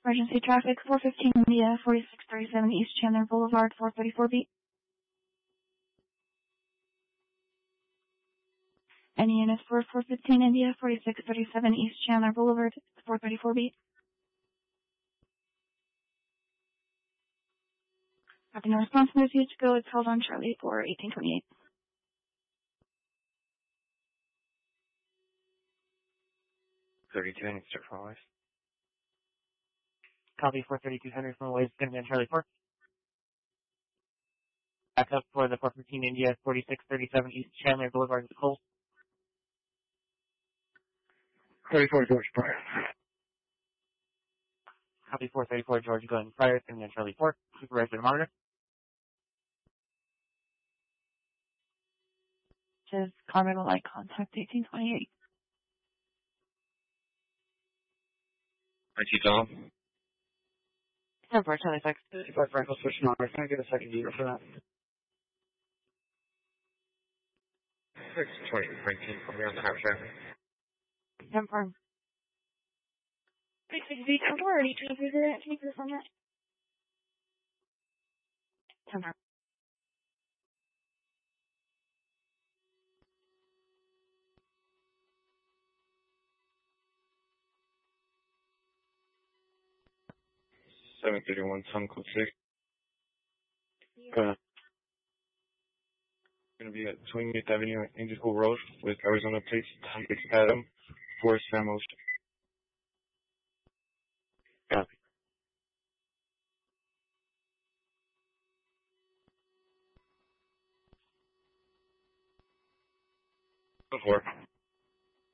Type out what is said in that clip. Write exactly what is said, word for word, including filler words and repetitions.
Emergency traffic, four fifteen India, forty-six thirty-seven East Chandler Boulevard, four thirty-four B. Any units for four fifteen India, forty-six thirty-seven East Chandler Boulevard, four thirty-four B. After no response, move you to go. It's held on Charlie for eighteen twenty-eight. thirty-two hundred, start from west. Copy four thirty-two hundred from West, going to be on Charlie four. Back up for the four fifteen India, forty-six thirty-seven East Chandler Boulevard, Cole. thirty-four George Prior. Copy four thirty-four George going prior, going to be on Charlie four. Supervisor to monitor. Says Carmel Light contact eighteen twenty-eight. I T Tom. ten four, Charlie six. fifty-five Frankel switching on. Can I get a second unit for that? six twenty, nineteen, put me on the house traffic. ten four. six six eight, four, already transferred that. Can you confirm that? ten four. seven thirty-one, Sun Code six. Uh, going to be at twenty-eighth Avenue, Angel School Road, with Arizona plates, six Adam, Forest Famos. Copy. Four.